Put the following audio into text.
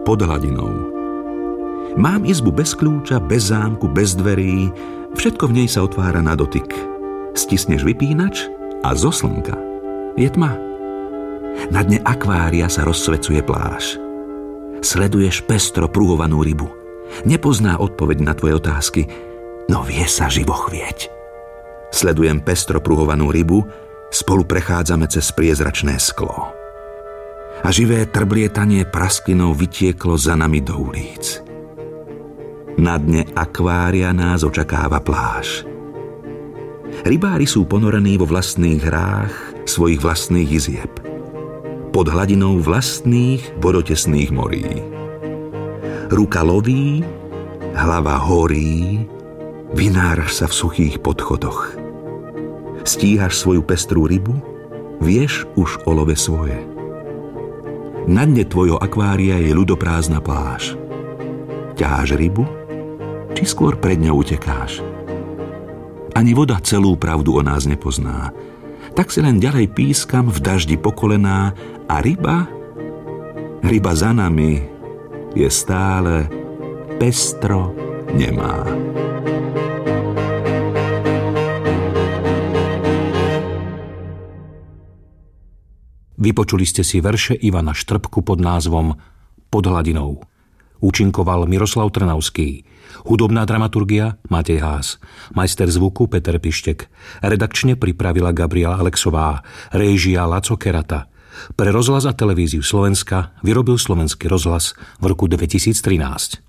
pod hladinou. Mám izbu bez kľúča, bez zámku, bez dverí, všetko v nej sa otvára na dotyk. Stisneš vypínač a zo slnka je tma. Na dne akvária sa rozsvecuje pláž. Sleduješ pestro pruhovanú rybu. Nepozná odpoveď na tvoje otázky, no vie sa živo chvieť. Sledujem pestro pruhovanú rybu, spolu prechádzame cez priezračné sklo. A živé trblietanie prasklinou vytieklo za nami do ulic. Na dne akvária nás očakáva pláž. Rybári sú ponorení vo vlastných hrách svojich vlastných izieb. Pod hladinou vlastných vodotesných morí. Ruka loví, hlava horí, vynáraš sa v suchých podchodoch. Stíhaš svoju pestrú rybu, vieš už o love svoje. Na dne tvojho akvária je ľudoprázdna pláž. Ťaháš rybu, či skôr pred ňou utekáš? Ani voda celú pravdu o nás nepozná. Tak si len ďalej pískam v daždi po kolená a ryba za nami je stále pestro nemá. Vypočuli ste si verše Ivana Štrbku pod názvom Pod hladinou. Účinkoval Miroslav Trnavský. Hudobná dramaturgia Matej Hás. Majster zvuku Peter Pištek. Redakčne pripravila Gabriela Alexová. Réžia Laco Kerata. Pre rozhlas a televíziu Slovenska vyrobil Slovenský rozhlas v roku 2013.